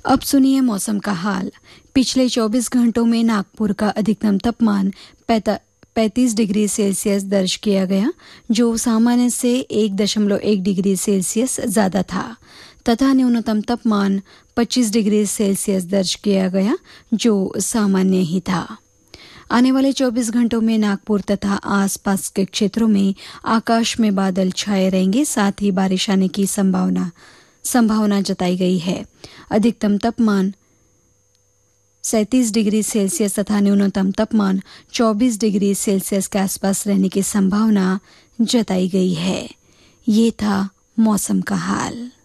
अब सुनिए मौसम का हाल। पिछले 24 घंटों में नागपुर का अधिकतम तापमान 35 डिग्री सेल्सियस दर्ज किया गया, जो सामान्य से 1.1 डिग्री सेल्सियस ज़्यादा था, तथा न्यूनतम तापमान 25 डिग्री सेल्सियस दर्ज किया गया, जो सामान्य ही था। आने वाले 24 घंटों में नागपुर तथा आसपास के क्षेत्रों में आकाश में बादल छाए रहेंगे, साथ ही बारिश आने की संभावना जताई गई है। अधिकतम तापमान 37 डिग्री सेल्सियस तथा न्यूनतम तापमान 24 डिग्री सेल्सियस के आसपास रहने की संभावना जताई गई है। ये था मौसम का हाल।